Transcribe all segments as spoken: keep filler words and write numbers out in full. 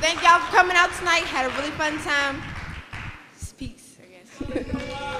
thank y'all for coming out tonight. Had a really fun time. Peace, I guess.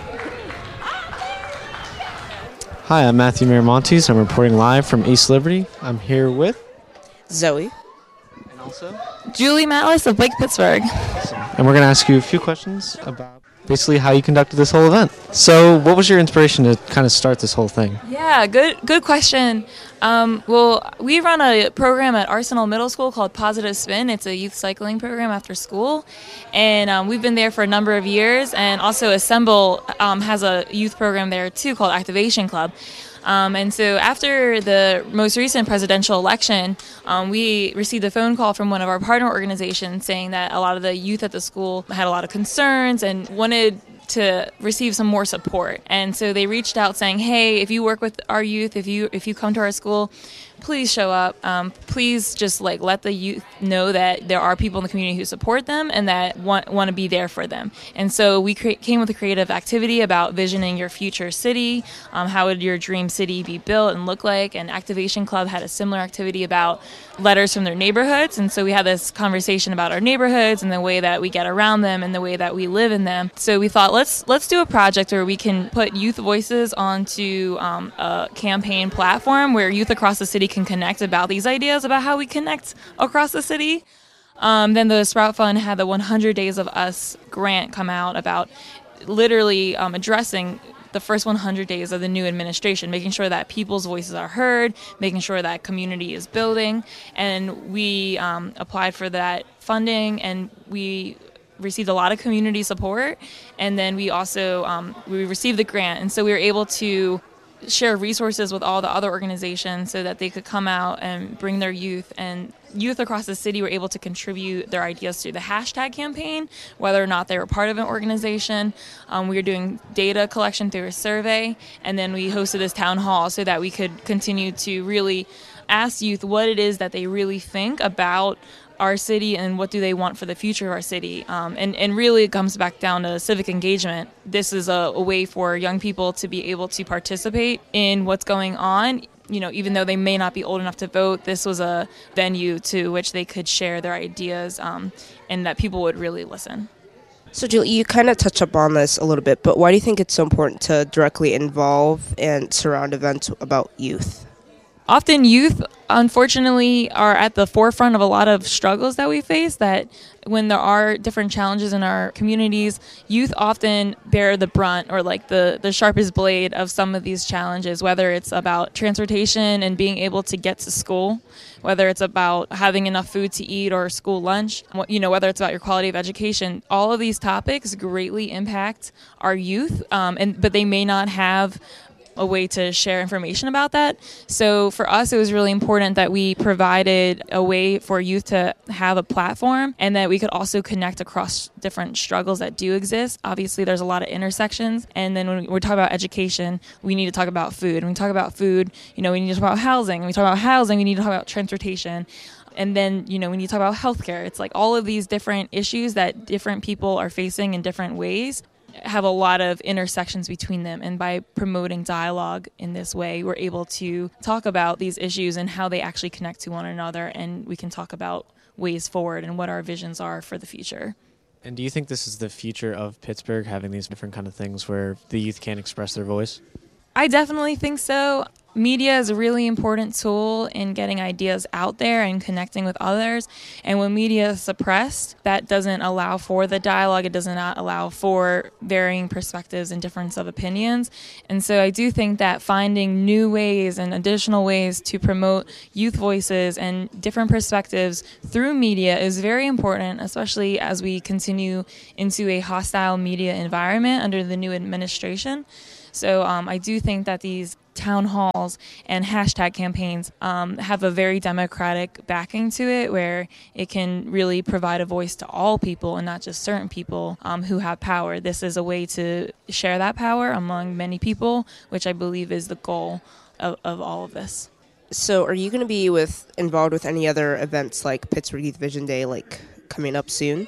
Hi, I'm Matthew Miramontes. I'm reporting live from East Liberty. I'm here with Zoe. And also Julie Matlis of Lake Pittsburgh. And we're going to ask you a few questions about basically how you conducted this whole event. So what was your inspiration to kind of start this whole thing? Yeah, good good question. Um, well, we run a program at Arsenal Middle School called Positive Spin. It's a youth cycling program after school. And um, we've been there for a number of years. And also Assemble um, has a youth program there too called Activation Club. Um, and so after the most recent presidential election, um, we received a phone call from one of our partner organizations saying that a lot of the youth at the school had a lot of concerns and wanted to receive some more support. And so they reached out saying, hey, if you work with our youth, if you if you come to our school, please show up. Um, please just like let the youth know that there are people in the community who support them and that want want to be there for them. And so we cre- came with a creative activity about visioning your future city. Um, how would your dream city be built and look like? And Activation Club had a similar activity about letters from their neighborhoods. And so we had this conversation about our neighborhoods and the way that we get around them and the way that we live in them. So we thought, let's let's do a project where we can put youth voices onto um, a campaign platform where youth across the city can connect about these ideas about how we connect across the city. Um, then the Sprout Fund had the one hundred Days of Us grant come out about literally um, addressing the first one hundred days of the new administration, making sure that people's voices are heard, making sure that community is building. And we um, applied for that funding, and we received a lot of community support. And then we also um, we received the grant, and so we were able to share resources with all the other organizations so that they could come out and bring their youth, and youth across the city were able to contribute their ideas through the hashtag campaign, whether or not they were part of an organization. Um, we were doing data collection through a survey, and then we hosted this town hall so that we could continue to really ask youth what it is that they really think about our city and what do they want for the future of our city. Um, and, and really it comes back down to civic engagement. This is a, a way for young people to be able to participate in what's going on. You know, even though they may not be old enough to vote, this was a venue to which they could share their ideas um, and that people would really listen. So, Julie, you kind of touched upon this a little bit, but why do you think it's so important to directly involve and surround events about youth? Often youth, unfortunately, are at the forefront of a lot of struggles that we face, that when there are different challenges in our communities, youth often bear the brunt or like the, the sharpest blade of some of these challenges, whether it's about transportation and being able to get to school, whether it's about having enough food to eat or school lunch, you know, whether it's about your quality of education. All of these topics greatly impact our youth, um, and but they may not have a way to share information about that. So for us, it was really important that we provided a way for youth to have a platform and that we could also connect across different struggles that do exist. Obviously, there's a lot of intersections. And then when we're talking about education, we need to talk about food. When we talk about food, you know, we need to talk about housing. When we talk about housing, we need to talk about transportation. And then, you know, when you talk about healthcare, it's like all of these different issues that different people are facing in different ways have a lot of intersections between them. And by promoting dialogue in this way, we're able to talk about these issues and how they actually connect to one another. And we can talk about ways forward and what our visions are for the future. And do you think this is the future of Pittsburgh, having these different kind of things where the youth can express their voice? I definitely think so. Media is a really important tool in getting ideas out there and connecting with others. And when media is suppressed, that doesn't allow for the dialogue. It does not allow for varying perspectives and difference of opinions. And so I do think that finding new ways and additional ways to promote youth voices and different perspectives through media is very important, especially as we continue into a hostile media environment under the new administration. So um, I do think that these town halls and hashtag campaigns um, have a very democratic backing to it, where it can really provide a voice to all people and not just certain people um, who have power. This is a way to share that power among many people, which I believe is the goal of, of all of this. So are you going to be with involved with any other events like Pittsburgh Youth Vision Day, like coming up soon?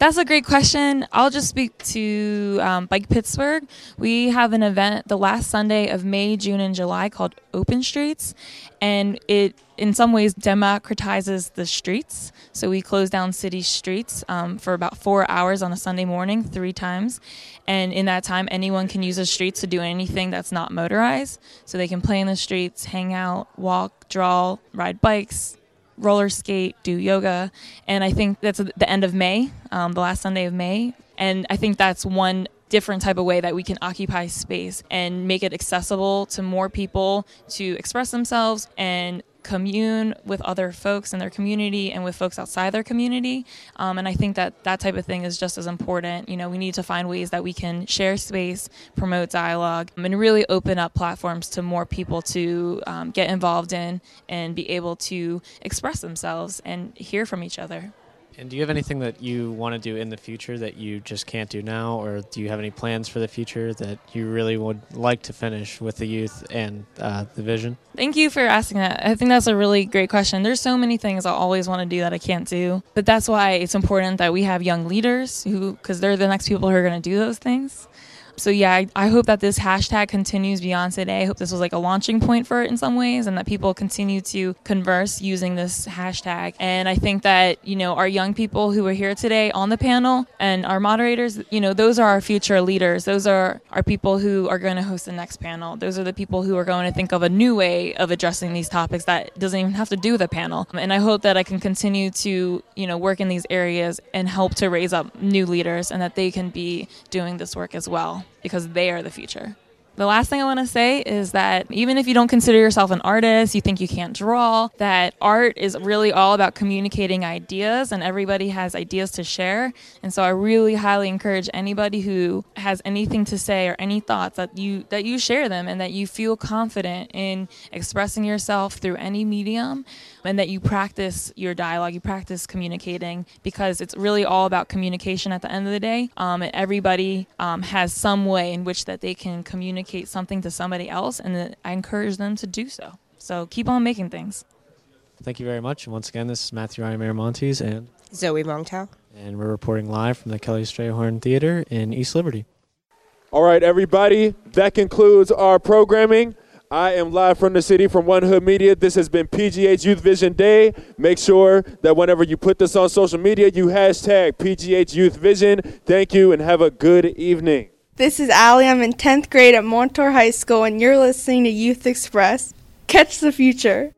That's a great question. I'll just speak to um, Bike Pittsburgh. We have an event the last Sunday of May, June, and July called Open Streets, and it in some ways democratizes the streets. So we close down city streets um, for about four hours on a Sunday morning, three times. And in that time, anyone can use the streets to do anything that's not motorized. So they can play in the streets, hang out, walk, draw, ride bikes, roller skate, do yoga. And I think that's the end of May, um, the last Sunday of May. And I think that's one different type of way that we can occupy space and make it accessible to more people to express themselves and commune with other folks in their community and with folks outside their community. Um, and I think that that type of thing is just as important. You know, we need to find ways that we can share space, promote dialogue, and really open up platforms to more people to um, get involved in and be able to express themselves and hear from each other. And do you have anything that you want to do in the future that you just can't do now, or do you have any plans for the future that you really would like to finish with the youth and uh, the vision? Thank you for asking that. I think that's a really great question. There's so many things I always want to do that I can't do, but that's why it's important that we have young leaders who, because they're the next people who are going to do those things. So yeah, I, I hope that this hashtag continues beyond today. I hope this was like a launching point for it in some ways, and that people continue to converse using this hashtag. And I think that, you know, our young people who are here today on the panel and our moderators, you know, those are our future leaders. Those are our people who are going to host the next panel. Those are the people who are going to think of a new way of addressing these topics that doesn't even have to do with a panel. And I hope that I can continue to, you know, work in these areas and help to raise up new leaders, and that they can be doing this work as well, because they are the future. The last thing I want to say is that even if you don't consider yourself an artist, you think you can't draw, that art is really all about communicating ideas, and everybody has ideas to share. And so I really highly encourage anybody who has anything to say or any thoughts that you that you share them, and that you feel confident in expressing yourself through any medium, and that you practice your dialogue, you practice communicating, because it's really all about communication at the end of the day. Um, and everybody um, has some way in which that they can communicate something to somebody else, and that I encourage them to do so. So keep on making things. Thank you very much. And once again, this is Matthew Ryan Miramontes and Zoe Mongtao. And we're reporting live from the Kelly Strayhorn Theater in East Liberty. All right, everybody, that concludes our programming. I am live from the city from One Hood Media. This has been P G H Youth Vision Day. Make sure that whenever you put this on social media, you hashtag P G H Youth Vision. Thank you and have a good evening. This is Allie. I'm in tenth grade at Montour High School, and you're listening to Youth Express. Catch the future.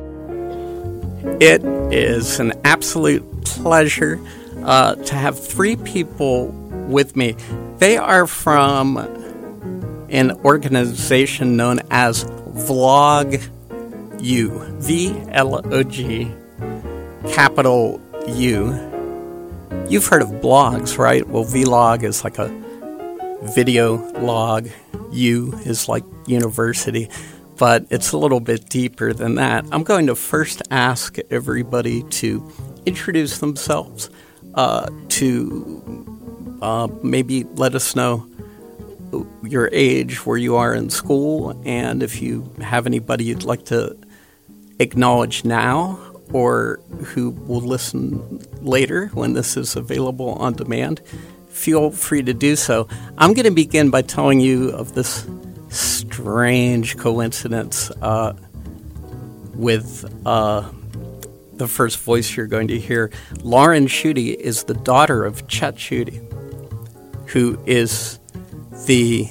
It is an absolute pleasure uh, to have three people with me. They are from an organization known as Vlog U, V L O G, capital U. You've heard of blogs, right? Well, Vlog is like a video log. U is like university, but it's a little bit deeper than that. I'm going to first ask everybody to introduce themselves, uh, to uh, maybe let us know your age, where you are in school, and if you have anybody you'd like to acknowledge now or who will listen later when this is available on demand, feel free to do so. I'm going to begin by telling you of this strange coincidence uh, with uh, the first voice you're going to hear. Lauren Schutte is the daughter of Chet Schutte, who is the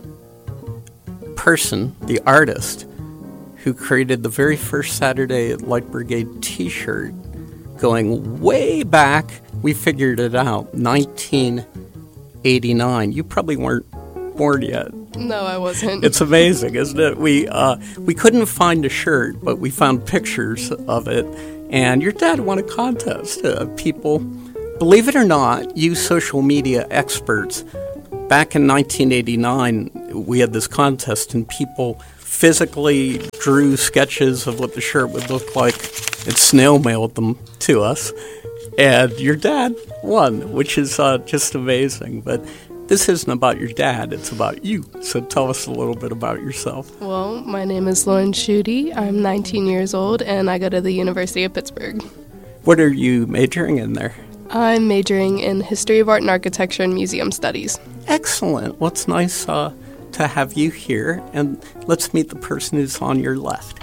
person, the artist, who created the very first Saturday Light Brigade t-shirt going way back. We figured it out, nineteen eighty-nine. You probably weren't born yet. No, I wasn't. It's amazing, isn't it? We uh, we couldn't find a shirt, but we found pictures of it. And your dad won a contest. Uh, people, believe it or not, you social media experts, back in nineteen eighty-nine, we had this contest, and people physically drew sketches of what the shirt would look like and snail mailed them to us. And your dad won, which is uh, just amazing. But this isn't about your dad, it's about you. So tell us a little bit about yourself. Well, my name is Lauren Schutte. I'm nineteen years old, and I go to the University of Pittsburgh. What are you majoring in there? I'm majoring in History of Art and Architecture and Museum Studies. Excellent. Well, it's nice uh, to have you here. And let's meet the person who's on your left.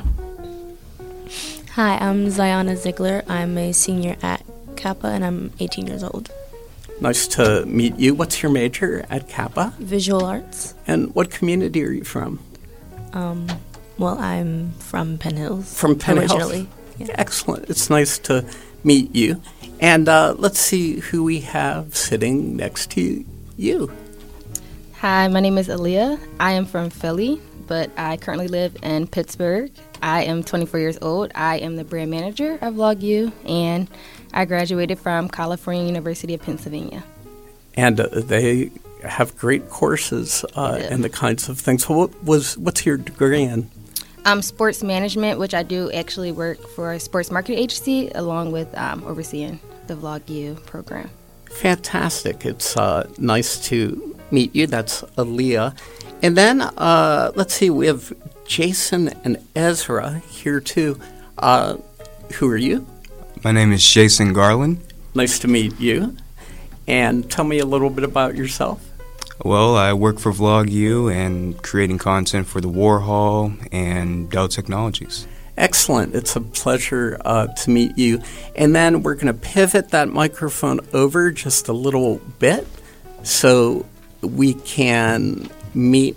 Hi, I'm Ziana Ziegler. I'm a senior at Kappa, and I'm eighteen years old. Nice to meet you. What's your major at Kappa? Visual arts. And what community are you from? Um, well, I'm from Penn Hills. From Penn originally. Hills. Yeah. Excellent. It's nice to meet you. And uh, let's see who we have sitting next to you. Hi, my name is Aaliyah. I am from Philly, but I currently live in Pittsburgh. I am twenty-four years old. I am the brand manager of VlogU, and I graduated from California University of Pennsylvania. And uh, they have great courses uh, and the kinds of things. So what was what's your degree in? Um, sports management, which I do actually work for a sports marketing agency, along with um, overseeing the VlogU program. Fantastic. It's uh, nice to meet you. That's Aaliyah. And then, uh, let's see, we have Jason and Ezra here too. Uh, who are you? My name is Jason Garland. Nice to meet you. And tell me a little bit about yourself. Well, I work for VlogU and creating content for the Warhol and Dell Technologies. Excellent. It's a pleasure uh, to meet you. And then we're going to pivot that microphone over just a little bit so we can meet.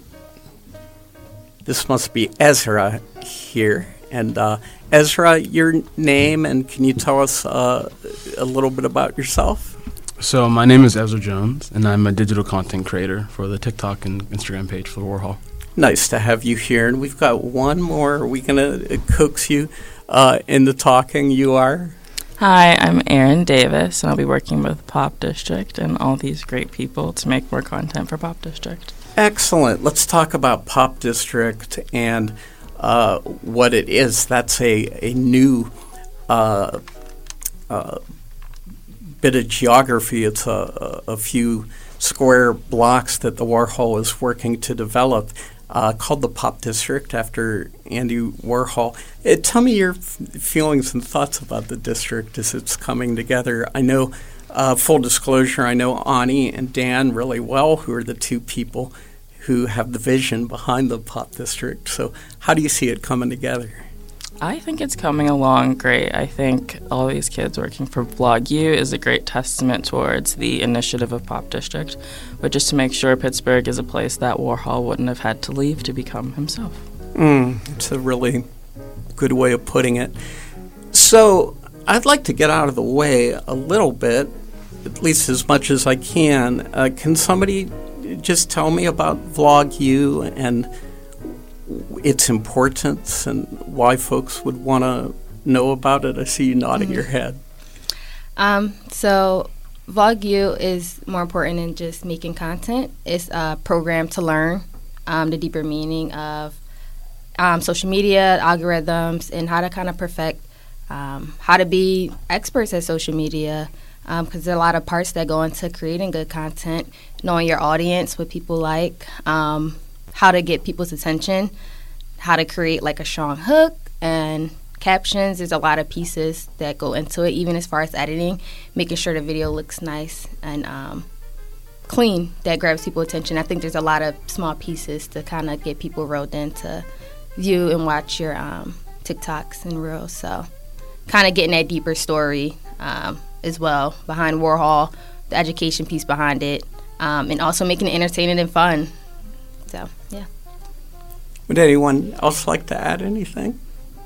This must be Ezra here. And uh, Ezra, your name, and can you tell us uh, a little bit about yourself? So my name is Ezra Jones, and I'm a digital content creator for the TikTok and Instagram page for Warhol. Nice to have you here. And we've got one more. Are we going to coax you uh, into talking? You are? Hi, I'm Erin Davis, and I'll be working with Pop District and all these great people to make more content for Pop District. Excellent. Let's talk about Pop District and uh, what it is. That's a, a new uh, uh, bit of geography. It's a, a few square blocks that the Warhol is working to develop uh, called the Pop District after Andy Warhol. Uh, tell me your f- feelings and thoughts about the district as it's coming together. I know, uh, full disclosure, I know Ani and Dan really well, who are the two people who have the vision behind the Pop District. So how do you see it coming together? I think it's coming along great. I think all these kids working for VlogU is a great testament towards the initiative of Pop District, which is to make sure Pittsburgh is a place that Warhol wouldn't have had to leave to become himself. Mm, it's a really good way of putting it. So I'd like to get out of the way a little bit, at least as much as I can. Uh, can somebody just tell me about VlogU and its importance and why folks would want to know about it? I see you nodding Mm-hmm. your head. Um, so VlogU is more important than just making content. It's a program to learn um, the deeper meaning of um, social media, algorithms, and how to kind of perfect um, how to be experts at social media, because um, there are a lot of parts that go into creating good content, knowing your audience, what people like, um, how to get people's attention, how to create like a strong hook and captions. There's a lot of pieces that go into it, even as far as editing, making sure the video looks nice and um, clean, that grabs people's attention. I think there's a lot of small pieces to kind of get people rolled in to view and watch your um, TikToks and Reels. So kind of getting that deeper story um, as well behind Warhol, the education piece behind it, um, and also making it entertaining and fun. So, yeah. Would anyone else like to add anything?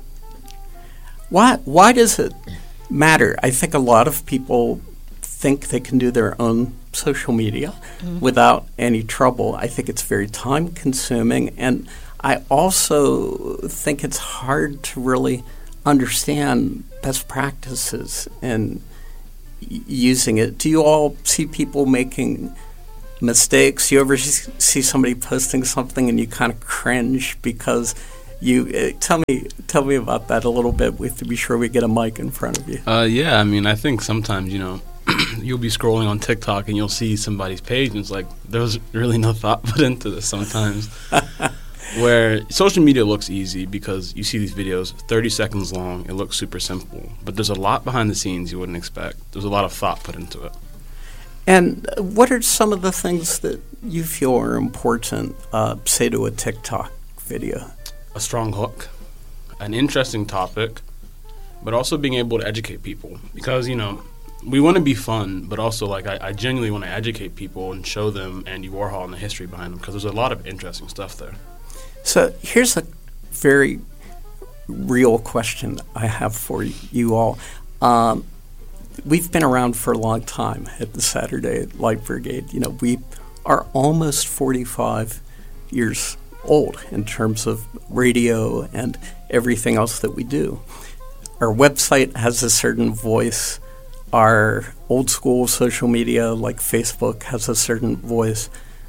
Why, why does it matter? I think a lot of people think they can do their own social media mm-hmm. without any trouble. I think it's very time-consuming, and I also think it's hard to really understand best practices and y- using it. Do you all see people making mistakes? You ever see somebody posting something and you kind of cringe because you uh, tell me tell me about that a little bit. We have to be sure we get a mic in front of you. Uh, yeah, I mean, I think sometimes, you know, you'll be scrolling on TikTok and you'll see somebody's page and it's like, there was really no thought put into this sometimes. where social media looks easy because you see these videos thirty seconds long. It looks super simple, but there's a lot behind the scenes you wouldn't expect. There's a lot of thought put into it. And what are some of the things that you feel are important, uh, say, to a TikTok video? A strong hook, an interesting topic, but also being able to educate people. Because, you know, we want to be fun, but also, like, I, I genuinely want to educate people and show them Andy Warhol and the history behind him, because there's a lot of interesting stuff there. So here's a very real question I have for you all. Um, we've been around for a long time at the Saturday Light Brigade. You know, we are almost forty-five years old in terms of radio and everything else that we do. Our website has a certain voice. Our old school social media like Facebook has a certain voice.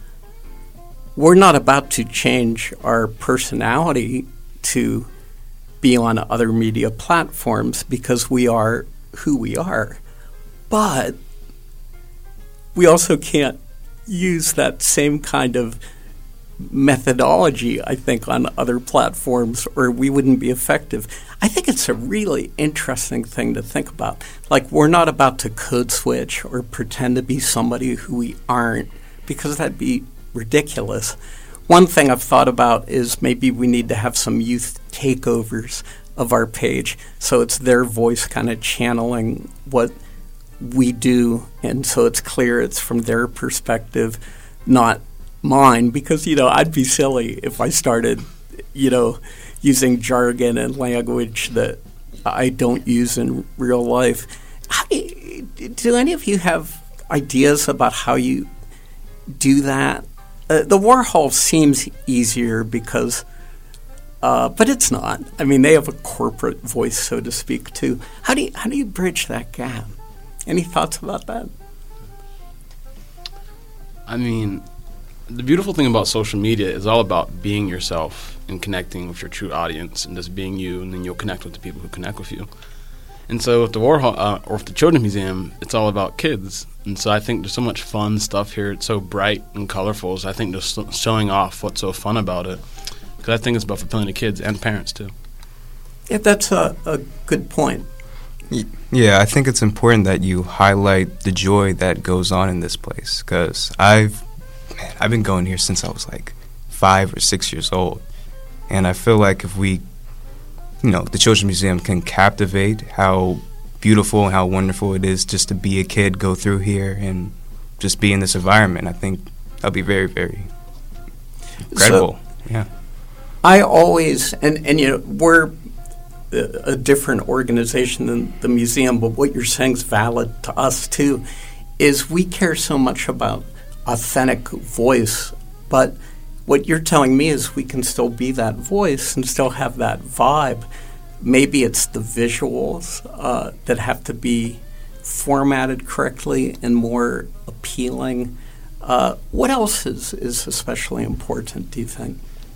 We're not about to change our personality to be on other media platforms because we are who we are. But we also can't use that same kind of methodology, I think, on other platforms, or we wouldn't be effective. I think it's a really interesting thing to think about. Like, we're not about to code switch or pretend to be somebody who we aren't, because that'd be ridiculous. One thing I've thought about is maybe we need to have some youth takeovers of our page, so it's their voice kind of channeling what we do, and so it's clear it's from their perspective, not mine, because, you know, I'd be silly if I started, you know, using jargon and language that I don't use in real life. How do, you, do any of you have ideas about how you do that? Uh, the Warhol seems easier because, uh, but it's not. I mean, they have a corporate voice, so to speak, too. How do you, how do you bridge that gap? Any thoughts about that? I mean, the beautiful thing about social media is all about being yourself and connecting with your true audience and just being you, and then you'll connect with the people who connect with you. And so with the Warhol, uh, or with the Children's Museum, it's all about kids. And so I think there's so much fun stuff here. It's so bright and colorful. So I think just showing off what's so fun about it, because I think it's about fulfilling the kids and parents too. Yeah, that's a, a good point. Yeah, I think it's important that you highlight the joy that goes on in this place, because I've, man, I've been going here since I was like five or six years old, and I feel like if we, you know, the Children's Museum can captivate how beautiful and how wonderful it is just to be a kid, go through here, and just be in this environment, I think that'll be very, very incredible. So, yeah. I always, and, and you know, we're a different organization than the museum, but what you're saying is valid to us too, is we care so much about authentic voice, but what you're telling me is we can still be that voice and still have that vibe. Maybe it's the visuals uh, that have to be formatted correctly and more appealing. Uh, what else is, is especially important, do you think?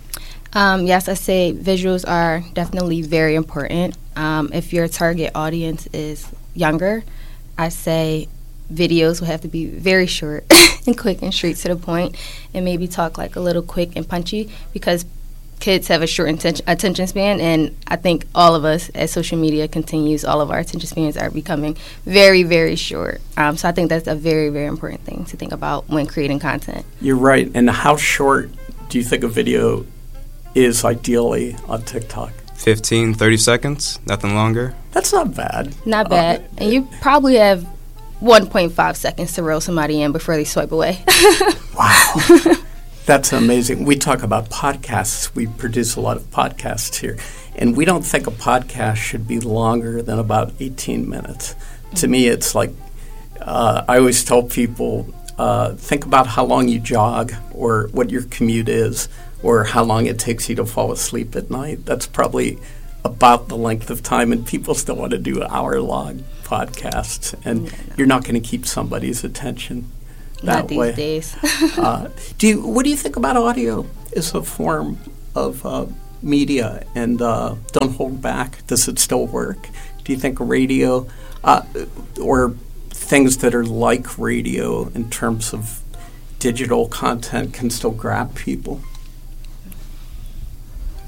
Um, yes, I say visuals are definitely very important. Um, if your target audience is younger, I say videos will have to be very short and quick and straight to the point, and maybe talk like a little quick and punchy, because kids have a short atten- attention span, and I think all of us, as social media continues, all of our attention spans are becoming very, very short. Um, so I think that's a very, very important thing to think about when creating content. You're right. And how short do you think a video is ideally on TikTok? fifteen, thirty seconds, nothing longer. That's not bad. Not bad. Uh, and you probably have one point five seconds to reel somebody in before they swipe away. Wow. That's amazing. We talk about podcasts. We produce a lot of podcasts here. And we don't think a podcast should be longer than about eighteen minutes. Mm-hmm. To me, it's like, uh, I always tell people, uh, think about how long you jog or what your commute is, or how long it takes you to fall asleep at night. That's probably about the length of time, and people still want to do hour-long podcasts, and yeah, no. You're not going to keep somebody's attention that not these way. days. uh, do you, what do you think about audio as a form of uh, media, and uh, don't hold back? Does it still work? Do you think radio uh, or things that are like radio in terms of digital content can still grab people?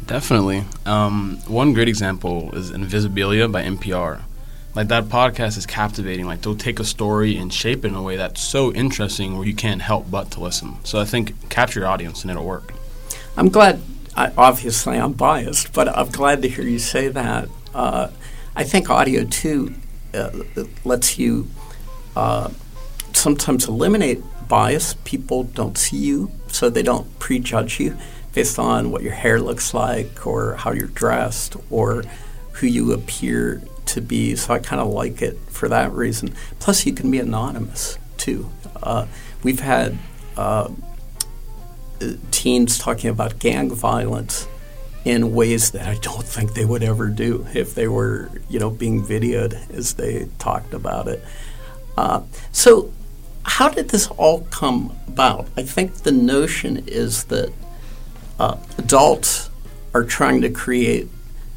Definitely. Um, one great example is Invisibilia by N P R. Like, that podcast is captivating. Like, they'll take a story and shape it in a way that's so interesting where you can't help but to listen. So I think capture your audience and it'll work. I'm glad, I, obviously I'm biased, but I'm glad to hear you say that. Uh, I think audio, too, uh, lets you uh, sometimes eliminate bias. People don't see you, so they don't prejudge you based on what your hair looks like or how you're dressed or who you appear to be. So I kind of like it for that reason. Plus, you can be anonymous, too. Uh, we've had uh, teens talking about gang violence in ways that I don't think they would ever do if they were, you know, being videoed as they talked about it. Uh, so how did this all come about? I think the notion is that uh, adults are trying to create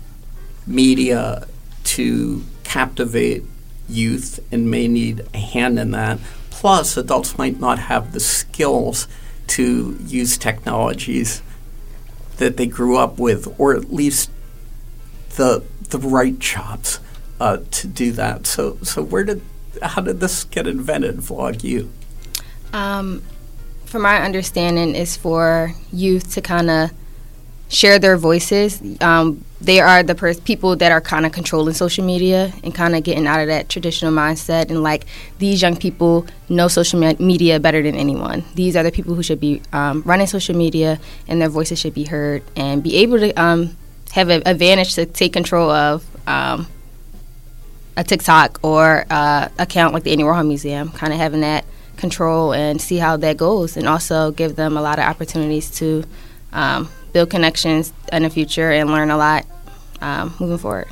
media to captivate youth and may need a hand in that. Plus, adults might not have the skills to use technologies that they grew up with, or at least the the right chops uh, to do that. So, so where did how did this get invented, VlogU? Um, from my understanding, is for youth to kind of share their voices. Um, they are the pers- people that are kind of controlling social media and kind of getting out of that traditional mindset. And like, these young people know social me- media better than anyone. These are the people who should be um, running social media, and their voices should be heard and be able to um, have an advantage to take control of um, a TikTok or uh, account like the Andy Warhol Museum, kind of having that control and see how that goes, and also give them a lot of opportunities to um, build connections in the future and learn a lot um, moving forward.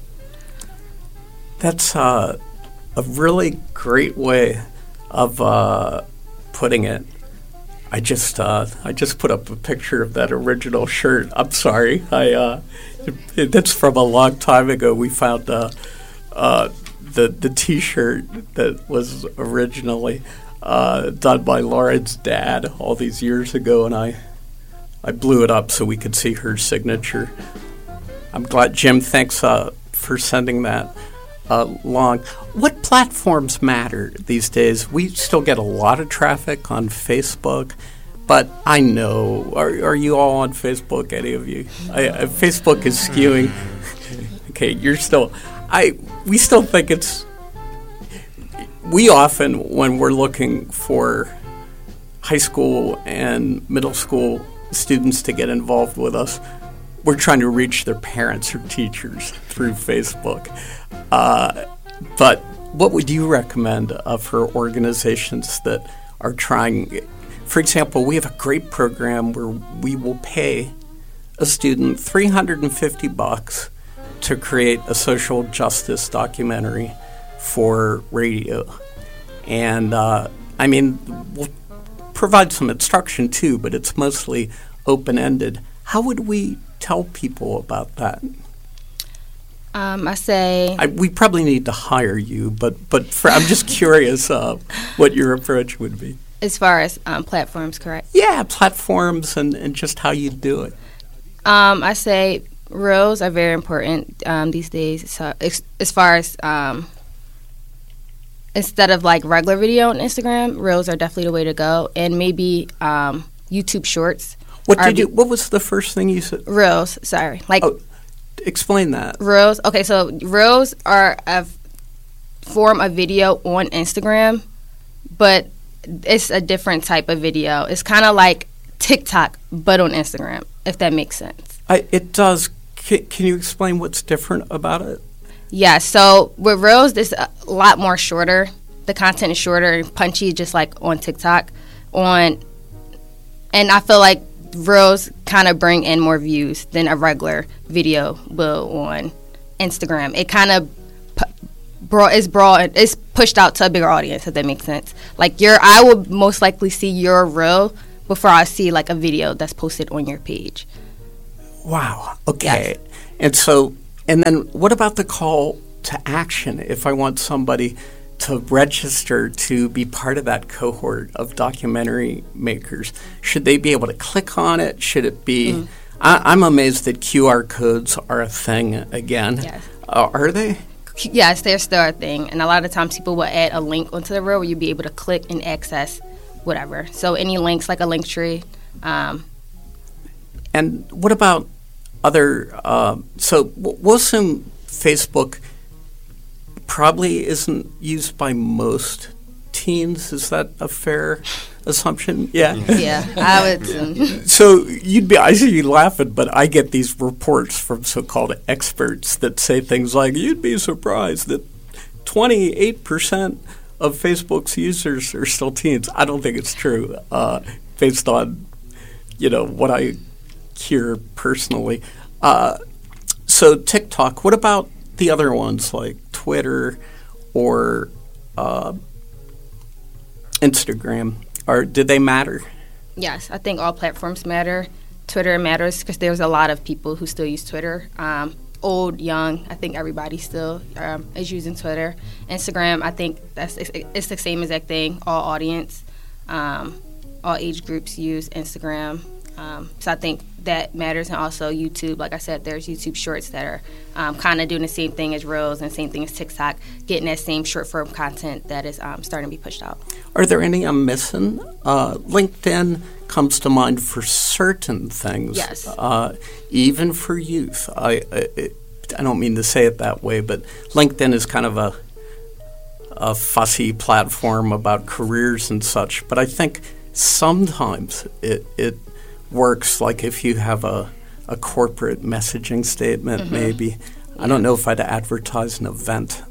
That's uh, a really great way of uh, putting it. I just uh, I just put up a picture of that original shirt. I'm sorry, I uh, it, that's from a long time ago. We found uh, uh, the the T-shirt that was originally uh, done by Lauren's dad all these years ago, and I. I blew it up so we could see her signature. I'm glad, Jim, thanks uh, for sending that uh, along. What platforms matter these days? We still get a lot of traffic on Facebook, but I know, are, are you all on Facebook, any of you? I, I, Facebook is skewing. Okay, you're still, I. we still think it's, we often, when we're looking for high school and middle school students to get involved with us, we're trying to reach their parents or teachers through Facebook. Uh, but what would you recommend uh, for organizations that are trying? For example, we have a great program where we will pay a student three hundred fifty bucks to create a social justice documentary for radio. And uh, I mean, we'll provide some instruction too, but it's mostly open-ended. How would we tell people about that? Um, I say I, we probably need to hire you, but but for, I'm just curious uh, what your approach would be. As far as um, platforms, correct? Yeah, platforms and, and just how you do it. Um, I say reels are very important um, these days. So as, as far as um, instead of like regular video on Instagram, reels are definitely the way to go, and maybe um, YouTube Shorts. What did you? What was the first thing you said? Reels. Sorry, like oh, explain that. Reels. Okay, so reels are a form of video on Instagram, but it's a different type of video. It's kind of like TikTok, but on Instagram, if that makes sense. I, it does. Can, can you explain what's different about it? Yeah, so with Reels, it's a lot more shorter. The content is shorter and punchy, just like on TikTok. On, and I feel like Reels kind of bring in more views than a regular video will on Instagram. It kind of broad, it's broad, it's pushed out to a bigger audience, if that makes sense. Like your, I would most likely see your reel before I see like a video that's posted on your page. Wow. Okay. Yes. And so. And then what about the call to action if I want somebody to register to be part of that cohort of documentary makers? Should they be able to click on it? Should it be mm. I, I'm amazed that Q R codes are a thing again. Yes. Uh, are they? Yes, they're still a thing. And a lot of times people will add a link onto the reel where you'll be able to click and access whatever. So any links, like a link tree. Um, and what about other, uh, so we'll assume Facebook probably isn't used by most teens. Is that a fair assumption? Yeah. Yeah, I would assume. So you'd be, I see you laughing, but I get these reports from so-called experts that say things like, you'd be surprised that twenty-eight percent of Facebook's users are still teens. I don't think it's true, uh, based on, you know, what I hear personally. Uh, so TikTok, what about the other ones like Twitter or uh, Instagram? Or did they matter? Yes, I think all platforms matter. Twitter matters because there's a lot of people who still use Twitter. Um, old, young, I think everybody still um, is using Twitter. Instagram, I think that's it's, it's the same exact thing. All audience, um, all age groups use Instagram. Um, so I think that matters. And also YouTube, like I said, there's YouTube Shorts that are um, kind of doing the same thing as Reels and same thing as TikTok, getting that same short form content that is um, starting to be pushed out. Are there any I'm missing? Uh, LinkedIn comes to mind for certain things. Yes. Uh, even for youth. I, I I don't mean to say it that way, but LinkedIn is kind of a a fussy platform about careers and such. But I think sometimes it it works, like if you have a, a corporate messaging statement, mm-hmm. maybe. Yeah. I don't know if I'd advertise an event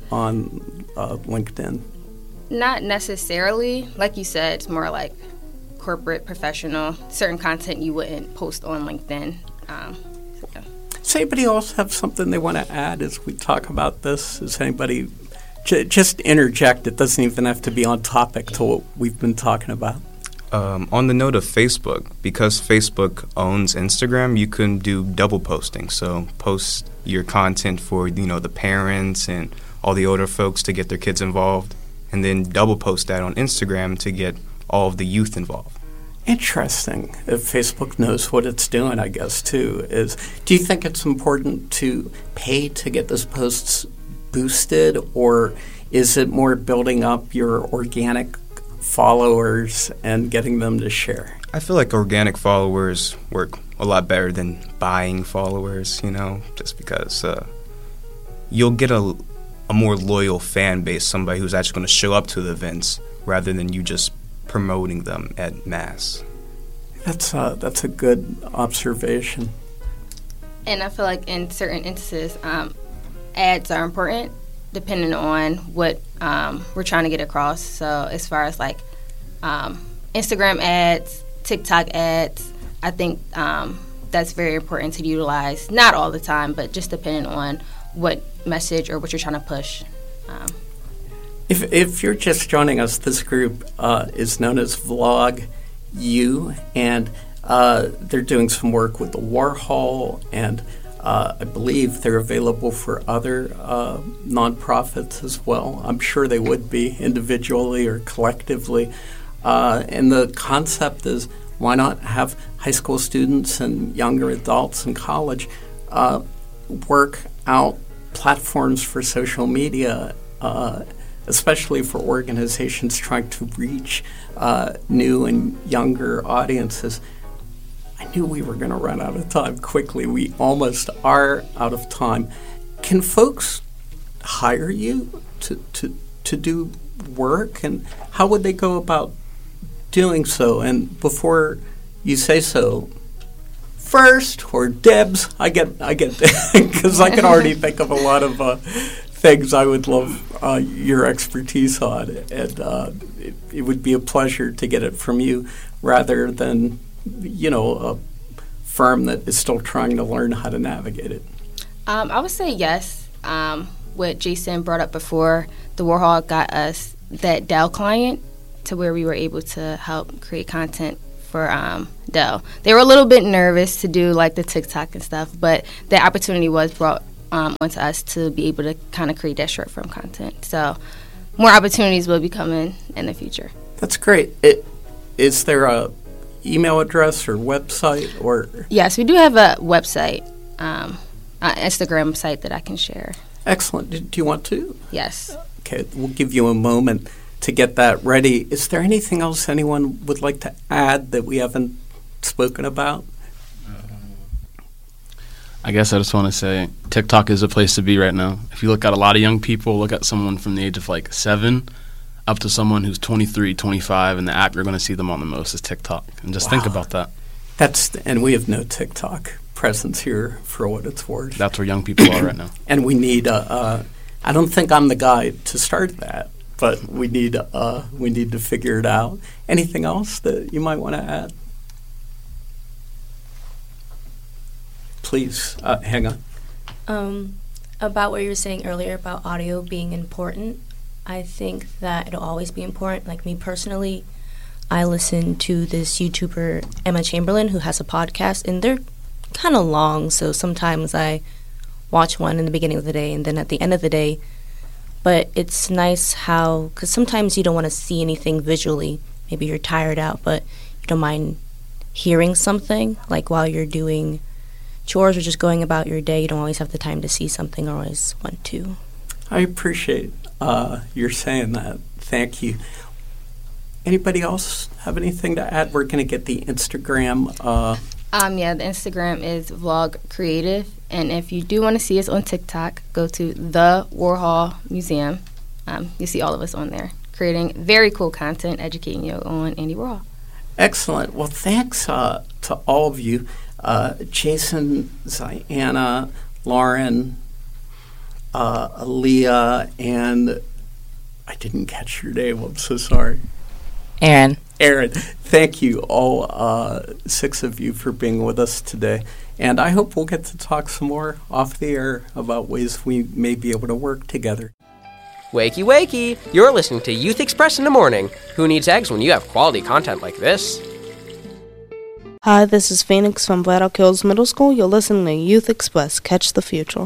on uh, LinkedIn. Not necessarily. Like you said, it's more like corporate, professional, certain content you wouldn't post on LinkedIn. Um, so, yeah. Does anybody else have something they want to add as we talk about this? Does anybody j- just interject? It doesn't even have to be on topic to what we've been talking about. Um, on the note of Facebook, because Facebook owns Instagram, you can do double posting. So post your content for, you know, the parents and all the older folks to get their kids involved, and then double post that on Instagram to get all of the youth involved. Interesting. If Facebook knows what it's doing, I guess, too. Is do you think it's important to pay to get those posts boosted, or is it more building up your organic followers and getting them to share? I feel like organic followers work a lot better than buying followers, you know, just because uh, you'll get a, a more loyal fan base, somebody who's actually going to show up to the events rather than you just promoting them at mass. That's a, that's a good observation. And I feel like in certain instances, um, ads are important depending on what um, we're trying to get across. So as far as like um, Instagram ads, TikTok ads, I think um, that's very important to utilize. Not all the time, but just depending on what message or what you're trying to push. Um, if if you're just joining us, this group uh, is known as Vlog U, and uh, they're doing some work with the Warhol, and Uh, I believe they're available for other uh, nonprofits as well. I'm sure they would be individually or collectively. Uh, and the concept is, why not have high school students and younger adults in college uh, work out platforms for social media, uh, especially for organizations trying to reach uh, new and younger audiences. I knew we were going to run out of time quickly. We almost are out of time. Can folks hire you to, to, to do work, and how would they go about doing so? And before you say so, first, or Debs, I get I get because I can already think of a lot of uh, things I would love uh, your expertise on, and uh, it, it would be a pleasure to get it from you rather than, you know, a firm that is still trying to learn how to navigate it? Um, I would say yes. Um, what Jason brought up before, the Warhol got us that Dell client to where we were able to help create content for um, Dell. They were a little bit nervous to do like the TikTok and stuff, but the opportunity was brought um, onto us to be able to kind of create that short form content. So more opportunities will be coming in the future. That's great. It, is there a email address or website? Or Yes, we do have a website, um, uh, Instagram site that I can share. Excellent. Do, do you want to? Yes. Okay, we'll give you a moment to get that ready. Is there anything else anyone would like to add that we haven't spoken about? I guess I just want to say TikTok is a place to be right now. If you look at a lot of young people, look at someone from the age of like seven up to someone who's twenty-three, twenty-five, and the app you're going to see them on the most is TikTok. And just wow. think about that. That's and we have no TikTok presence here for what it's worth. That's where young people are right now. And we need a, uh, I don't think I'm the guy to start that, but we need uh, we need to figure it out. Anything else that you might want to add? Please, uh, hang on. Um, about what you were saying earlier about audio being important, I think that it'll always be important. Like me personally, I listen to this YouTuber, Emma Chamberlain, who has a podcast, and they're kind of long, so sometimes I watch one in the beginning of the day and then at the end of the day. But it's nice how, because sometimes you don't want to see anything visually. Maybe you're tired out, but you don't mind hearing something, like while you're doing chores or just going about your day. You don't always have the time to see something or always want to. I appreciate uh, your saying that. Thank you. Anybody else have anything to add? We're going to get the Instagram. Uh, um, yeah, the Instagram is Vlog Creative. And if you do want to see us on TikTok, go to the Warhol Museum. Um, you see all of us on there, creating very cool content, educating you on Andy Warhol. Excellent. Well, thanks uh, to all of you. Uh, Jason, Ziana, Lauren, uh, Aaliyah, and I didn't catch your name. I'm so sorry. Aaron. Aaron. Thank you, all uh, six of you, for being with us today. And I hope we'll get to talk some more off the air about ways we may be able to work together. Wakey, wakey! You're listening to Youth Express in the Morning. Who needs eggs when you have quality content like this? Hi, this is Phoenix from Black Oak Hills Middle School. You're listening to Youth Express. Catch the future.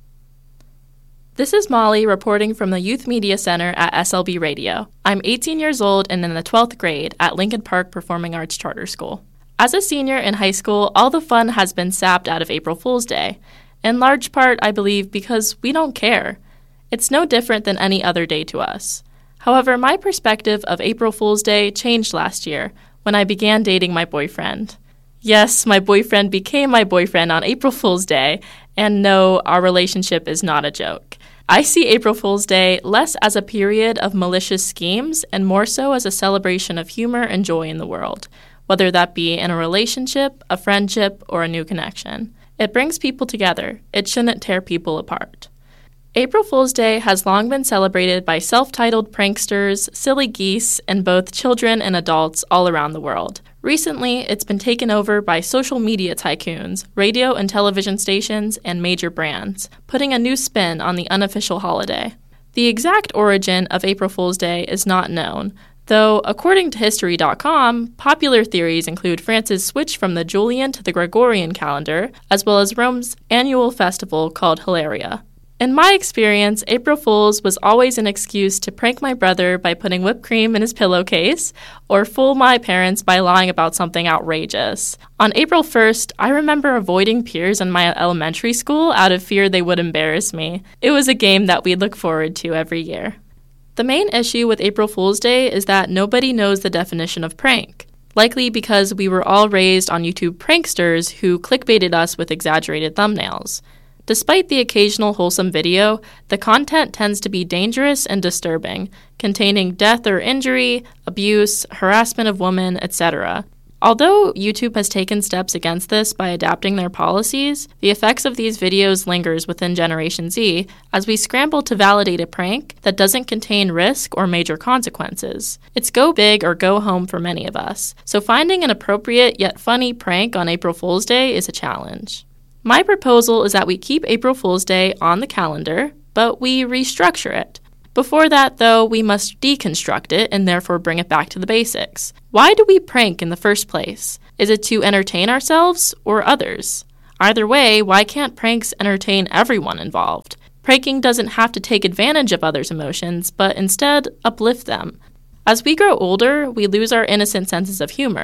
This is Molly reporting from the Youth Media Center at S L B Radio. I'm eighteen years old and in the twelfth grade at Lincoln Park Performing Arts Charter School. As a senior in high school, all the fun has been sapped out of April Fool's Day. In large part, I believe, because we don't care. It's no different than any other day to us. However, my perspective of April Fool's Day changed last year when I began dating my boyfriend. Yes, my boyfriend became my boyfriend on April Fool's Day, and no, our relationship is not a joke. I see April Fool's Day less as a period of malicious schemes and more so as a celebration of humor and joy in the world, whether that be in a relationship, a friendship, or a new connection. It brings people together. It shouldn't tear people apart. April Fool's Day has long been celebrated by self-titled pranksters, silly geese, and both children and adults all around the world. Recently, it's been taken over by social media tycoons, radio and television stations, and major brands, putting a new spin on the unofficial holiday. The exact origin of April Fool's Day is not known, though, according to History dot com, popular theories include France's switch from the Julian to the Gregorian calendar, as well as Rome's annual festival called Hilaria. In my experience, April Fool's was always an excuse to prank my brother by putting whipped cream in his pillowcase, or fool my parents by lying about something outrageous. On April first, I remember avoiding peers in my elementary school out of fear they would embarrass me. It was a game that we'd look forward to every year. The main issue with April Fool's Day is that nobody knows the definition of prank, likely because we were all raised on YouTube pranksters who clickbaited us with exaggerated thumbnails. Despite the occasional wholesome video, the content tends to be dangerous and disturbing, containing death or injury, abuse, harassment of women, et cetera. Although YouTube has taken steps against this by adapting their policies, the effects of these videos lingers within Generation Z as we scramble to validate a prank that doesn't contain risk or major consequences. It's go big or go home for many of us, so finding an appropriate yet funny prank on April Fool's Day is a challenge. My proposal is that we keep April Fool's Day on the calendar, but we restructure it. Before that, though, we must deconstruct it and therefore bring it back to the basics. Why do we prank in the first place? Is it to entertain ourselves or others? Either way, why can't pranks entertain everyone involved? Pranking doesn't have to take advantage of others' emotions, but instead uplift them. As we grow older, we lose our innocent senses of humor.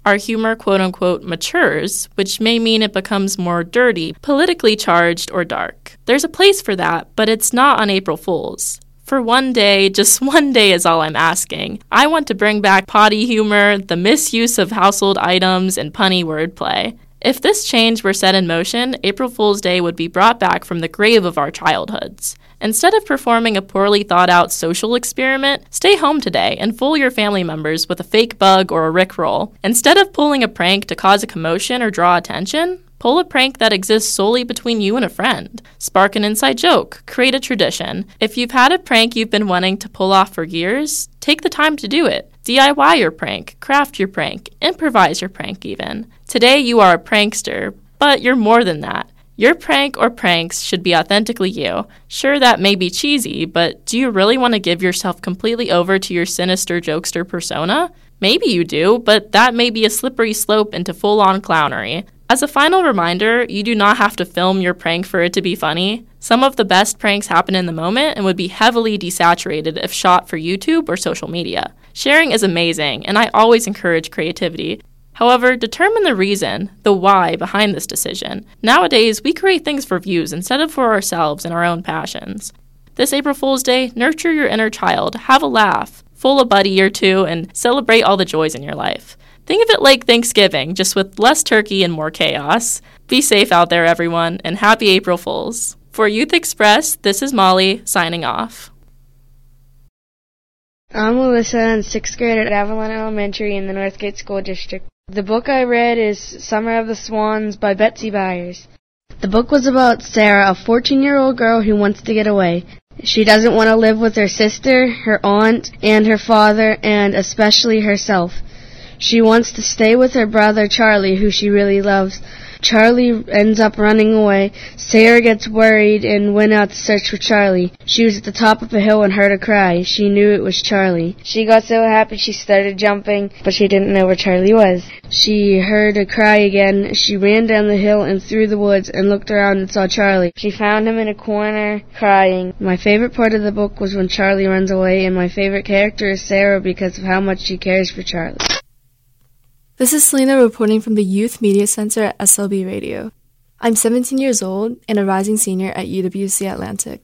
our humor quote-unquote matures, which may mean it becomes more dirty, politically charged, or dark. There's a place for that, but it's not on April Fools. For one day, just one day is all I'm asking. I want to bring back potty humor, the misuse of household items, and punny wordplay. If this change were set in motion, April Fool's Day would be brought back from the grave of our childhoods. Instead of performing a poorly thought-out social experiment, stay home today and fool your family members with a fake bug or a Rickroll. Instead of pulling a prank to cause a commotion or draw attention, pull a prank that exists solely between you and a friend. Spark an inside joke. Create a tradition. If you've had a prank you've been wanting to pull off for years, take the time to do it. D I Y your prank. Craft your prank. Improvise your prank even. Today you are a prankster, but you're more than that. Your prank or pranks should be authentically you. Sure, that may be cheesy, but do you really want to give yourself completely over to your sinister jokester persona? Maybe you do, but that may be a slippery slope into full-on clownery. As a final reminder, you do not have to film your prank for it to be funny. Some of the best pranks happen in the moment and would be heavily desaturated if shot for YouTube or social media. Sharing is amazing, and I always encourage creativity. However, determine the reason, the why behind this decision. Nowadays, we create things for views instead of for ourselves and our own passions. This April Fool's Day, nurture your inner child, have a laugh, fool a buddy or two, and celebrate all the joys in your life. Think of it like Thanksgiving, just with less turkey and more chaos. Be safe out there, everyone, and happy April Fools. For Youth Express, this is Molly, signing off. I'm Alyssa in sixth grade at Avalon Elementary in the Northgate School District. The book I read is Summer of the Swans by Betsy Byers. The book was about Sarah, a fourteen-year-old girl who wants to get away. She doesn't want to live with her sister, her aunt, and her father, and especially herself. She wants to stay with her brother Charlie, who she really loves. Charlie ends up running away. Sarah gets worried and went out to search for Charlie. She was at the top of a hill and heard a cry. She knew it was Charlie. She got so happy she started jumping, but she didn't know where Charlie was. She heard a cry again. She ran down the hill and through the woods and looked around and saw Charlie. She found him in a corner, crying. My favorite part of the book was when Charlie runs away, and my favorite character is Sarah because of how much she cares for Charlie. This is Selena reporting from the Youth Media Center at S L B Radio. I'm seventeen years old and a rising senior at U W C Atlantic.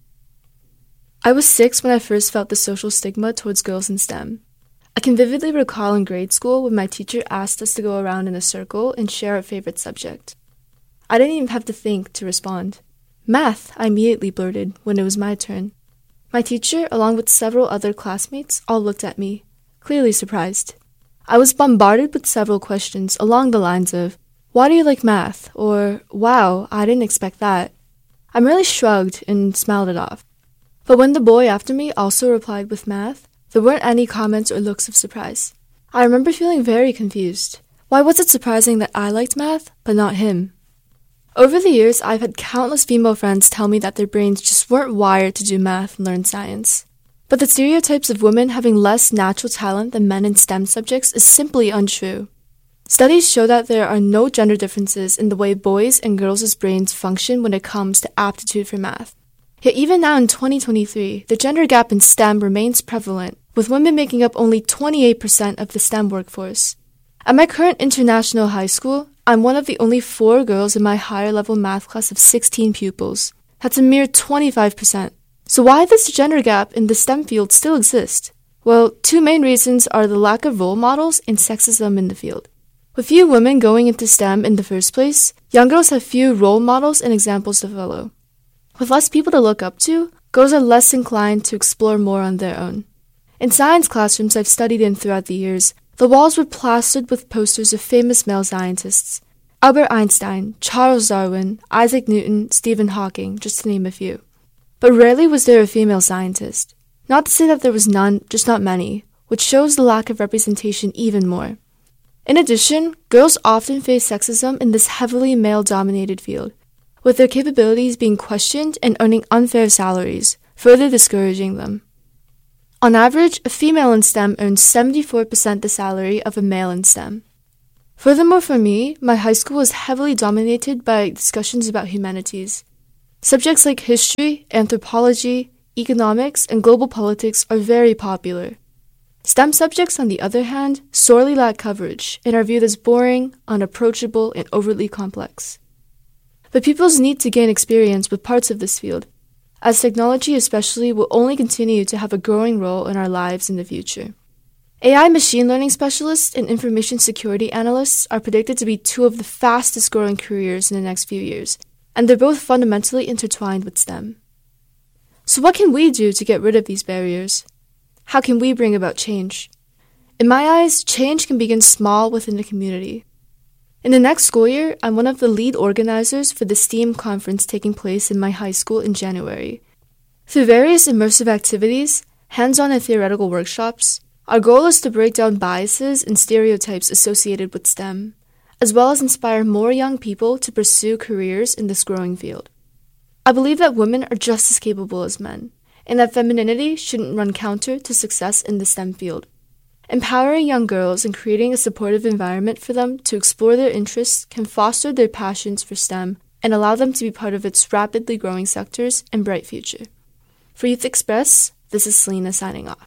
I was six when I first felt the social stigma towards girls in STEM. I can vividly recall in grade school when my teacher asked us to go around in a circle and share our favorite subject. I didn't even have to think to respond. Math, I immediately blurted when it was my turn. My teacher, along with several other classmates, all looked at me, clearly surprised. I was bombarded with several questions along the lines of, "Why do you like math?" or "Wow, I didn't expect that." I merely shrugged and smiled it off. But when the boy after me also replied with math, there weren't any comments or looks of surprise. I remember feeling very confused. Why was it surprising that I liked math, but not him? Over the years, I've had countless female friends tell me that their brains just weren't wired to do math and learn science. But the stereotypes of women having less natural talent than men in STEM subjects is simply untrue. Studies show that there are no gender differences in the way boys' and girls' brains function when it comes to aptitude for math. Yet even now in twenty twenty-three, the gender gap in STEM remains prevalent, with women making up only twenty-eight percent of the STEM workforce. At my current international high school, I'm one of the only four girls in my higher-level math class of sixteen pupils. That's a mere twenty-five percent. So why does the gender gap in the STEM field still exist? Well, two main reasons are the lack of role models and sexism in the field. With few women going into STEM in the first place, young girls have few role models and examples to follow. With less people to look up to, girls are less inclined to explore more on their own. In science classrooms I've studied in throughout the years, the walls were plastered with posters of famous male scientists. Albert Einstein, Charles Darwin, Isaac Newton, Stephen Hawking, just to name a few. But rarely was there a female scientist. Not to say that there was none, just not many, which shows the lack of representation even more. In addition, girls often face sexism in this heavily male-dominated field, with their capabilities being questioned and earning unfair salaries, further discouraging them. On average, a female in STEM earns seventy-four percent the salary of a male in STEM. Furthermore, for me, my high school was heavily dominated by discussions about humanities. Subjects like history, anthropology, economics, and global politics are very popular. STEM subjects, on the other hand, sorely lack coverage and are viewed as boring, unapproachable, and overly complex. But pupils need to gain experience with parts of this field, as technology especially will only continue to have a growing role in our lives in the future. A I machine learning specialists and information security analysts are predicted to be two of the fastest growing careers in the next few years, and they're both fundamentally intertwined with STEM. So what can we do to get rid of these barriers? How can we bring about change? In my eyes, change can begin small within the community. In the next school year, I'm one of the lead organizers for the STEAM conference taking place in my high school in January. Through various immersive activities, hands-on and theoretical workshops, our goal is to break down biases and stereotypes associated with STEM, as well as inspire more young people to pursue careers in this growing field. I believe that women are just as capable as men, and that femininity shouldn't run counter to success in the STEM field. Empowering young girls and creating a supportive environment for them to explore their interests can foster their passions for STEM and allow them to be part of its rapidly growing sectors and bright future. For Youth Express, this is Selena signing off.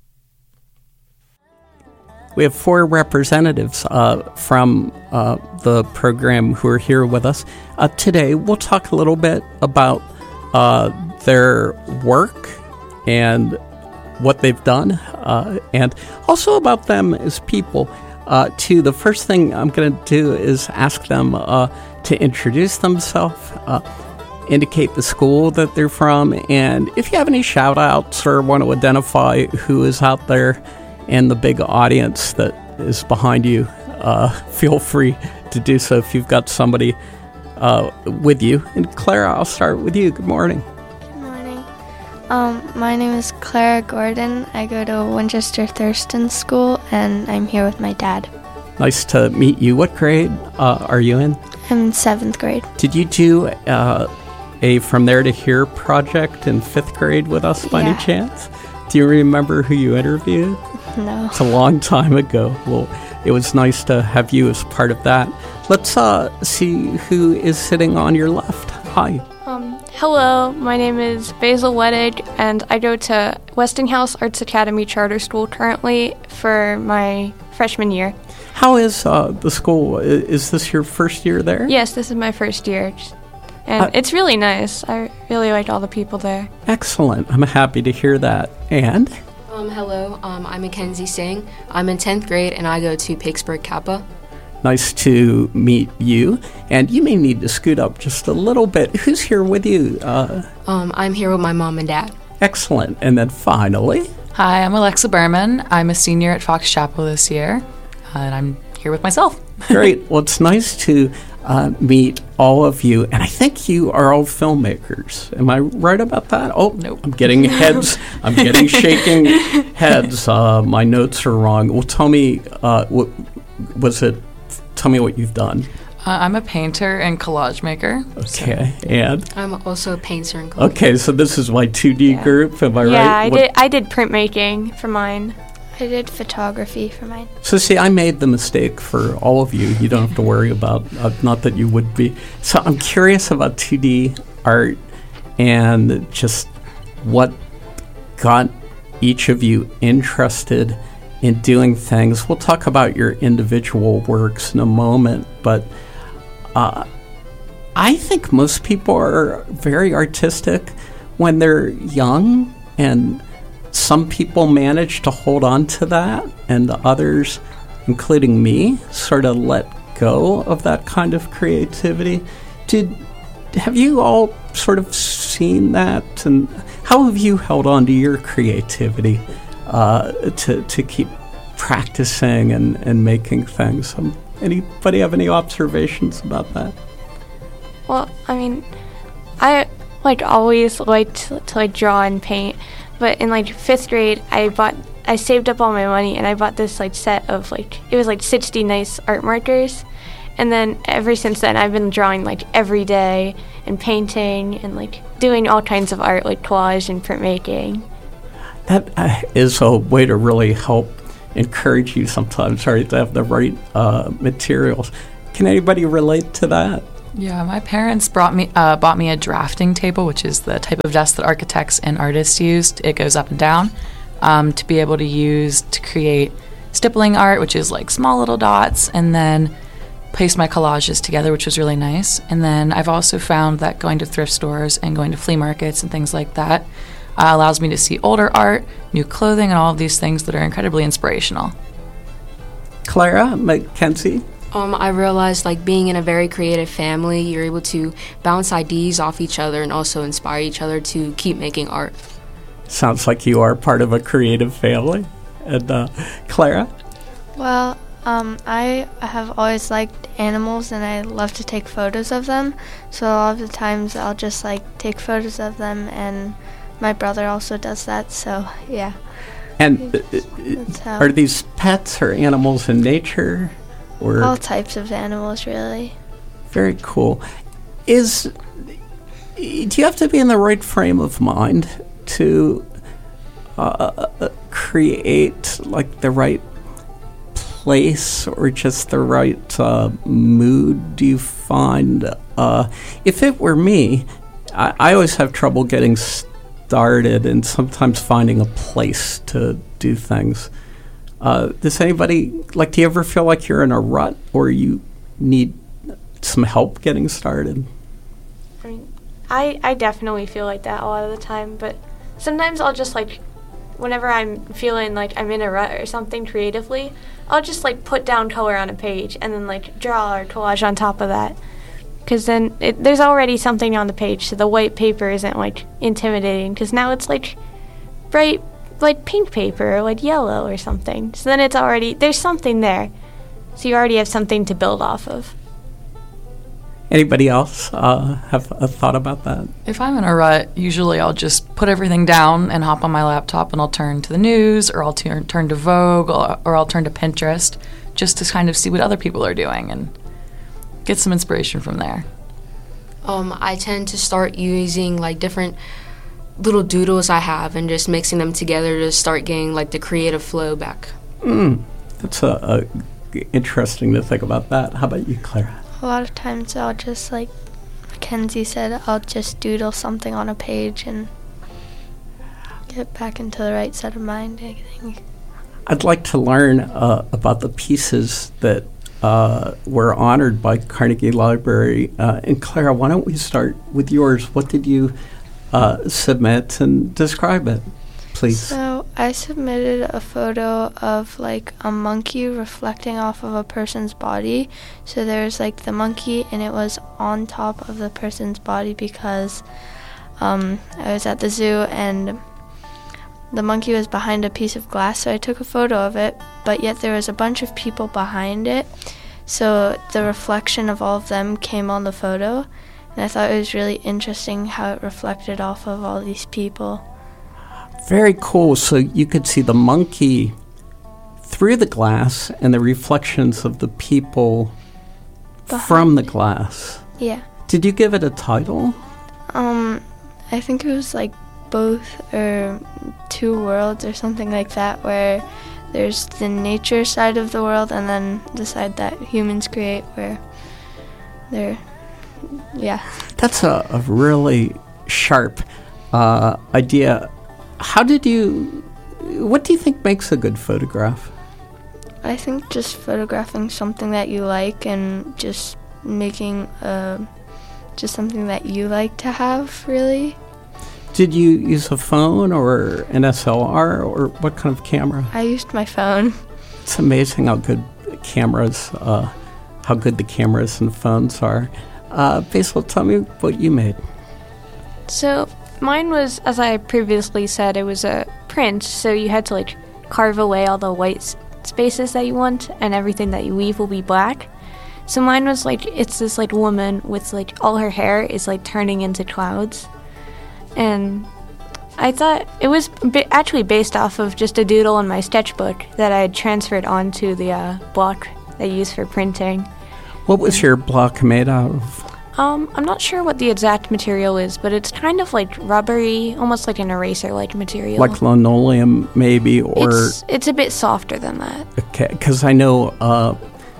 We have four representatives uh, from uh, the program who are here with us. Uh, today, we'll talk a little bit about uh, their work and what they've done, uh, and also about them as people. Uh, too, the first thing I'm going to do is ask them uh, to introduce themselves, uh, indicate the school that they're from, and if you have any shout-outs or want to identify who is out there in the big audience that is behind you, uh, feel free to do so if you've got somebody uh, with you. And Clara, I'll start with you. Good morning. Um, my name is Clara Gordon. I go to Winchester Thurston School, and I'm here with my dad. Nice to meet you. What grade uh, are you in? I'm in seventh grade. Did you do uh, a From There to Here project in fifth grade with us by Yeah. any chance? Do you remember who you interviewed? No. It's a long time ago. Well, it was nice to have you as part of that. Let's uh, see who is sitting on your left. Hi. Um, hello, my name is Basil Wettig, and I go to Westinghouse Arts Academy Charter School currently for my freshman year. How is uh, the school? I- Is this your first year there? Yes, this is my first year, and Uh, it's really nice. I really like all the people there. Excellent. I'm happy to hear that. And? Um, hello, um, I'm Mackenzie Singh. I'm in tenth grade, and I go to Pittsburgh Kappa. Nice to meet you. And you may need to scoot up just a little bit. Who's here with you? Uh, Um, I'm here with my mom and dad. excellent. And then finally, Hi, I'm Alexa Berman. I'm a senior at Fox Chapel this year, uh, and I'm here with myself. great. Well, it's nice to uh, meet all of you. And I think you are all filmmakers. Am I right about that? Oh, nope. I'm getting heads. I'm getting shaking heads. Uh, my notes are wrong. Well, tell me, uh, what was it? Tell me what you've done. Uh, I'm a painter and collage maker. Okay, and? I'm also a painter and collage. Okay, so this is my two D group, am I right? Yeah, I What- did. I did printmaking for mine. I did photography for mine. So see, I made the mistake for all of you. You don't have to worry about, uh, not that you would be. So I'm curious about two D art and just what got each of you interested in doing things. We'll talk about your individual works in a moment, but uh, I think most people are very artistic when they're young, and some people manage to hold on to that, and others, including me, sort of let go of that kind of creativity. Did have you all sort of seen that, and how have you held on to your creativity uh, to to keep practicing and, and making things? Um, anybody have any observations about that? Well, I mean, I like always liked to, to like draw and paint, but in like fifth grade, I bought, I saved up all my money and I bought this like set of like, it was like sixty nice art markers, and then ever since then, I've been drawing like every day and painting and like doing all kinds of art like collage and printmaking. That uh, is a way to really help encourage you sometimes, right, to have the right uh, materials. Can anybody relate to that? Yeah, my parents brought me uh, bought me a drafting table, which is the type of desk that architects and artists use. It goes up and down. um, to be able to use to create stippling art, which is like small little dots, and then paste my collages together, which was really nice. And then I've also found that going to thrift stores and going to flea markets and things like that uh, allows me to see older art, new clothing, and all of these things that are incredibly inspirational. Clara, Mackenzie? Um, I realized, like, being in a very creative family, you're able to bounce ideas off each other and also inspire each other to keep making art. Sounds like you are part of a creative family. And uh, Clara? Well, um, I have always liked animals, and I love to take photos of them. So a lot of the times I'll just, like, take photos of them, and my brother also does that, so, yeah. And uh, how- are these pets or animals in nature? Or All types of animals, really. Very cool. Is do you have to be in the right frame of mind to uh, create like the right place or just the right uh, mood? Do you find uh, if it were me, I, I always have trouble getting started and sometimes finding a place to do things. Uh, does anybody, like, do you ever feel like you're in a rut or you need some help getting started? I mean, I, I definitely feel like that a lot of the time, but sometimes I'll just, like, whenever I'm feeling like I'm in a rut or something creatively, I'll just, like, put down color on a page and then, like, draw or collage on top of that. Because then it, there's already something on the page, so the white paper isn't, like, intimidating, because now it's, like, bright, like pink paper or like yellow or something. So then it's already, there's something there. So you already have something to build off of. Anybody else uh, have a thought about that? If I'm in a rut, usually I'll just put everything down and hop on my laptop, and I'll turn to the news, or I'll turn turn to Vogue, or, or I'll turn to Pinterest, just to kind of see what other people are doing and get some inspiration from there. Um, I tend to start using like different little doodles I have and just mixing them together to start getting like the creative flow back. Mm, that's a, a interesting to think about that. How about you, Clara? A lot of times I'll just, like Mackenzie said, I'll just doodle something on a page and get back into the right set of mind, I think. I'd like to learn uh, about the pieces that uh, were honored by Carnegie Library. Uh, and Clara, why don't we start with yours? What did you uh, submit and describe it, please? So I submitted a photo of like a monkey reflecting off of a person's body. So there's like the monkey and it was on top of the person's body because um, I was at the zoo and the monkey was behind a piece of glass, so I took a photo of it, but yet there was a bunch of people behind it, so the reflection of all of them came on the photo, and I thought it was really interesting how it reflected off of all these people. Very cool. So you could see the monkey through the glass and the reflections of the people behind from the glass. Yeah. Did you give it a title? Um, I think it was like both or two worlds or something like that, where there's the nature side of the world and then the side that humans create where they're, yeah. That's a, a really sharp uh, idea. How did you, what do you think makes a good photograph? I think just photographing something that you like and just making uh, just something that you like to have, really. Did you use a phone or an S L R or what kind of camera? I used my phone. It's amazing how good cameras, uh, how good the cameras and phones are. Uh, Basil, tell me what you made. So mine was, as I previously said, it was a print, so you had to like carve away all the white s- spaces that you want, and everything that you weave will be black. So mine was like, it's this like woman with like all her hair is like turning into clouds. And I thought it was b- actually based off of just a doodle in my sketchbook that I had transferred onto the uh, block that I use for printing. What was your block made out of? Um, I'm not sure what the exact material is, but it's kind of like rubbery, almost like an eraser-like material. Like linoleum, maybe, or It's, it's a bit softer than that. okay, because I know uh,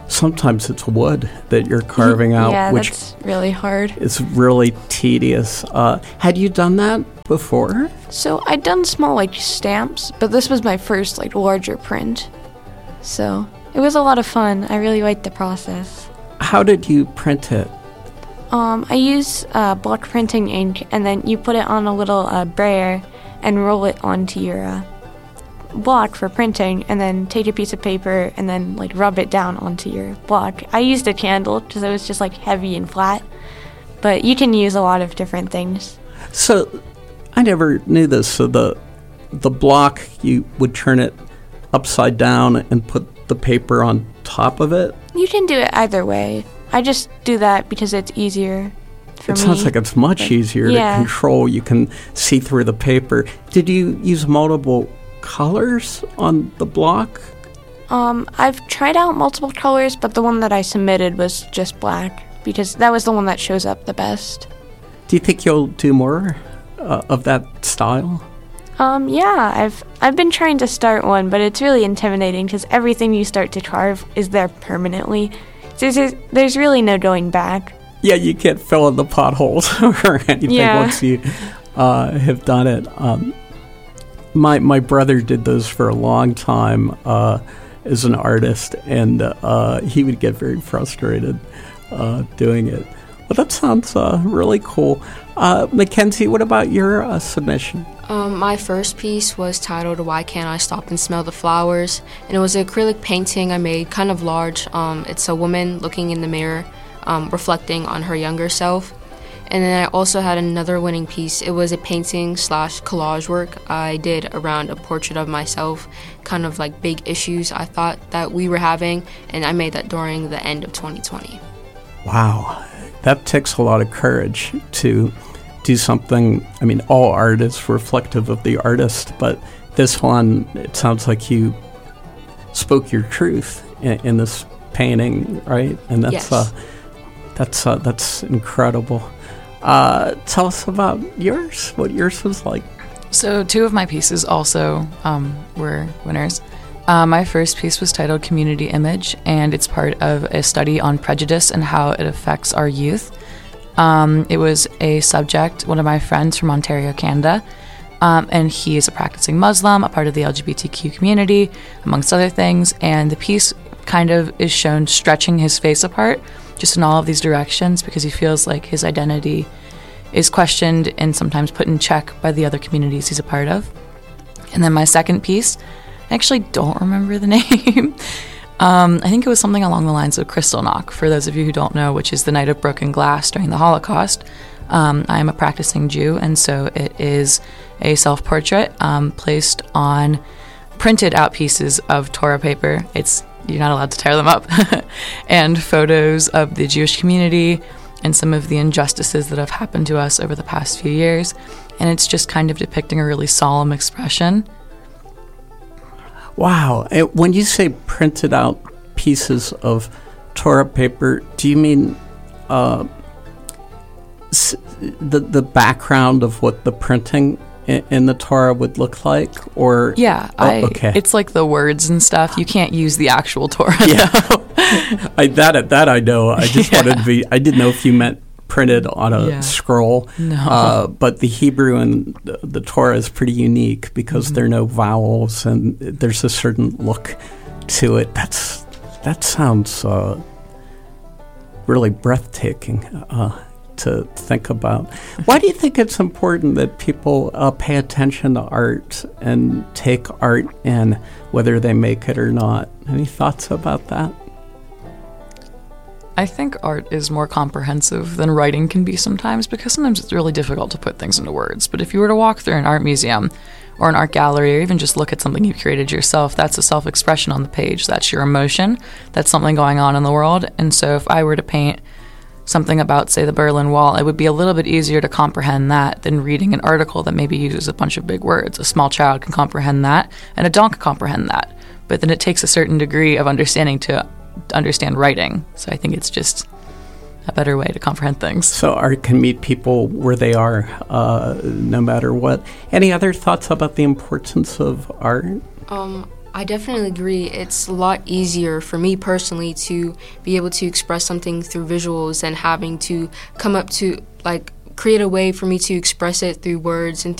sometimes it's wood that you're carving out, Yeah, which that's really hard. is really tedious. Uh, had you done that before? So I'd done small like stamps, but this was my first like larger print. So it was a lot of fun. I really liked the process. How did you print it? Um, I use uh, block printing ink, and then you put it on a little uh, brayer and roll it onto your uh, block for printing, and then take a piece of paper and then like rub it down onto your block. I used a candle because it was just like heavy and flat, but you can use a lot of different things. So I never knew this. So the the block, you would turn it upside down and put the paper on top of it? You can do it either way. I just do that because it's easier for it me. sounds like it's much But, easier yeah. to control. You can see through the paper. Did you use multiple colors on the block? Um, I've tried out multiple colors, but the one that I submitted was just black because that was the one that shows up the best. Do you think you'll do more uh, of that style? Um, yeah, I've I've been trying to start one, but it's really intimidating because everything you start to carve is there permanently. So there's, there's really no going back. Yeah, you can't fill in the potholes or anything Yeah. once you uh, have done it. Um, my my brother did those for a long time uh, as an artist, and uh, he would get very frustrated uh, doing it. Well, that sounds uh, really cool. Uh, Mackenzie, what about your uh, submission? Um, my first piece was titled Why Can't I Stop and Smell the Flowers? And it was an acrylic painting I made, kind of large. Um, it's a woman looking in the mirror, um, reflecting on her younger self. And then I also had another winning piece. It was a painting slash collage work I did around a portrait of myself, kind of like big issues I thought that we were having, and I made that during the end of twenty twenty. Wow, that takes a lot of courage to do something. I mean, all art is reflective of the artist, but this one, it sounds like you spoke your truth in, in this painting, right? And that's Yes. uh, that's uh, that's incredible. Uh, tell us about yours. What yours was like. So two of my pieces also um, were winners. Uh, my first piece was titled Community Image, and it's part of a study on prejudice and how it affects our youth. Um, it was a subject, one of my friends from Ontario, Canada, um, and he is a practicing Muslim, a part of the L G B T Q community, amongst other things, and the piece kind of is shown stretching his face apart, just in all of these directions, because he feels like his identity is questioned and sometimes put in check by the other communities he's a part of. And then my second piece, I actually don't remember the name. um, I think it was something along the lines of Kristallnacht, for those of you who don't know, which is the Night of Broken Glass during the Holocaust. Um, I am a practicing Jew, and so it is a self-portrait um, placed on printed out pieces of Torah paper. It's you're not allowed to tear them up. And photos of the Jewish community and some of the injustices that have happened to us over the past few years. And it's just kind of depicting a really solemn expression. Wow. It, when you say printed out pieces of Torah paper, do you mean uh, s- the the background of what the printing in, in the Torah would look like? Or Yeah, oh, I, okay. it's like the words and stuff. You can't use the actual Torah. Yeah. I, that that I know. I just Yeah. wanted to be. I didn't know if you meant printed on a Yeah. scroll. No. Uh, but the Hebrew and the, the Torah is pretty unique because Mhm. there are no vowels and there's a certain look to it. That's that sounds uh, really breathtaking uh, to think about. Why do you think it's important that people uh, pay attention to art and take art in, whether they make it or not? Any thoughts about that? I think art is more comprehensive than writing can be sometimes, because sometimes it's really difficult to put things into words. But if you were to walk through an art museum or an art gallery, or even just look at something you created yourself, that's a self-expression on the page. That's your emotion. That's something going on in the world. And so if I were to paint something about, say, the Berlin Wall, it would be a little bit easier to comprehend that than reading an article that maybe uses a bunch of big words. A small child can comprehend that, and a dog can comprehend that. But then it takes a certain degree of understanding to understand writing. So I think it's just a better way to comprehend things. So art can meet people where they are, uh, no matter what. Any other thoughts about the importance of art? Um, I definitely agree. It's a lot easier for me personally to be able to express something through visuals than having to come up to, like, create a way for me to express it through words and through